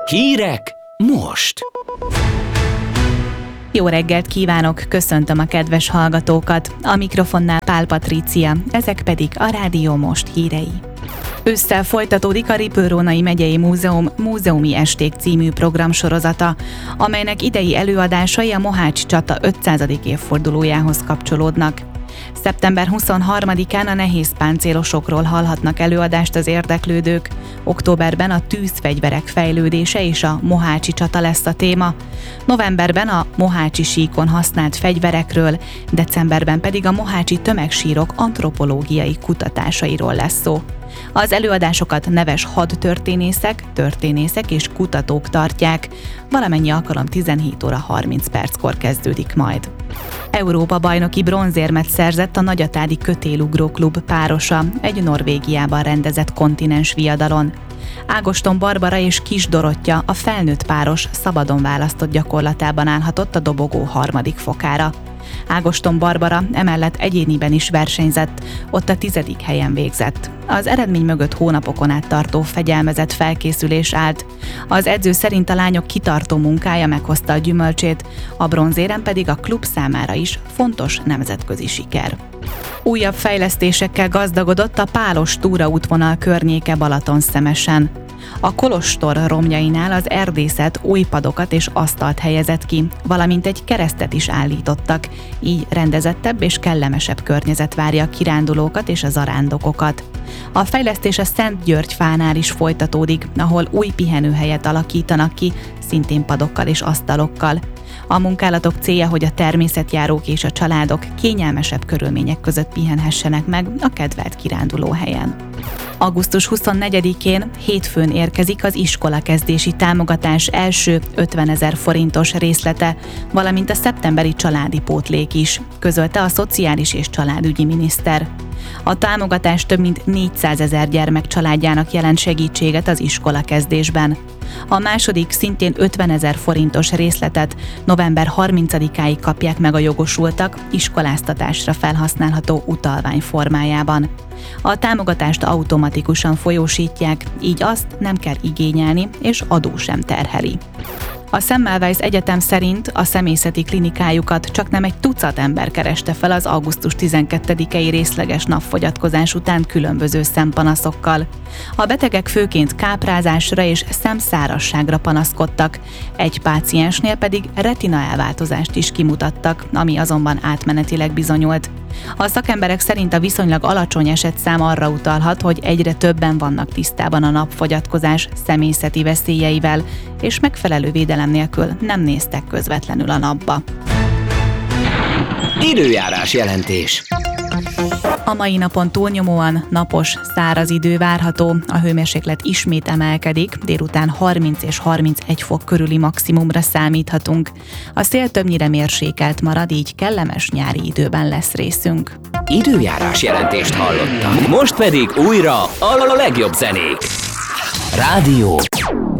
Hírek most! Jó reggelt kívánok, köszöntöm a kedves hallgatókat. A mikrofonnál Pál Patrícia, ezek pedig a Rádió Most hírei. Ősszel folytatódik a Ripőrónai Megyei Múzeum Múzeumi Esték című programsorozata, amelynek idei előadásai a Mohácsi csata 500. évfordulójához kapcsolódnak. Szeptember 23-án a nehéz páncélosokról hallhatnak előadást az érdeklődők, októberben a tűzfegyverek fejlődése és a mohácsi csata lesz a téma, novemberben a mohácsi síkon használt fegyverekről, decemberben pedig a mohácsi tömegsírok antropológiai kutatásairól lesz szó. Az előadásokat neves hadtörténészek, történészek és kutatók tartják, valamennyi alkalom 17 óra 30 perckor kezdődik majd. Európa-bajnoki bronzérmet szerzett a Nagyatádi Kötélugró Klub párosa egy Norvégiában rendezett kontinens viadalon. Ágoston Barbara és Kis Dorottya, a felnőtt páros szabadon választott gyakorlatában állhatott a dobogó harmadik fokára. Ágoston Barbara emellett egyéniben is versenyzett, ott a 10. helyen végzett. Az eredmény mögött hónapokon át tartó fegyelmezett felkészülés állt. Az edző szerint a lányok kitartó munkája meghozta a gyümölcsét, a bronzérem pedig a klub számára is fontos nemzetközi siker. Újabb fejlesztésekkel gazdagodott a Pálos túraútvonal környéke Balatonszemesen. A kolostor romjainál az erdészet új padokat és asztalt helyezett ki, valamint egy keresztet is állítottak, így rendezettebb és kellemesebb környezet várja a kirándulókat és a zarándokokat. A fejlesztés a Szentgyörgyfánál is folytatódik, ahol új pihenőhelyet alakítanak ki, szintén padokkal és asztalokkal. A munkálatok célja, hogy a természetjárók és a családok kényelmesebb körülmények között pihenhessenek meg a kedvelt kirándulóhelyen. Augusztus 24-én hétfőn érkezik az iskolakezdési támogatás első 50 000 forintos részlete, valamint a szeptemberi családi pótlék is, közölte a Szociális és Családügyi miniszter. A támogatás több mint 400 000 gyermek családjának jelent segítséget az iskolakezdésben. A második, szintén 50 000 forintos részletet november 30-áig kapják meg a jogosultak iskoláztatásra felhasználható utalvány formájában. A támogatást automatikusan folyósítják, így azt nem kell igényelni, és adó sem terheli. A Semmelweis Egyetem szerint a személyzeti klinikájukat csaknem egy tucat ember kereste fel az augusztus 12-i részleges napfogyatkozás után különböző szempanaszokkal. A betegek főként káprázásra és szemszárazságra panaszkodtak, egy páciensnél pedig retina elváltozást is kimutattak, ami azonban átmenetileg bizonyult. A szakemberek szerint a viszonylag alacsony esetszám arra utalhat, hogy egyre többen vannak tisztában a napfogyatkozás személyzeti veszélyeivel, és megfelelő védelem nélkül nem néztek közvetlenül a napba. Időjárás jelentés. A mai napon túlnyomóan napos, száraz idő várható, a hőmérséklet ismét emelkedik, délután 30 és 31 fok körüli maximumra számíthatunk. A szél többnyire mérsékelt marad, így kellemes nyári időben lesz részünk. Időjárás jelentést hallottak. Most pedig újra a legjobb zenék. Rádió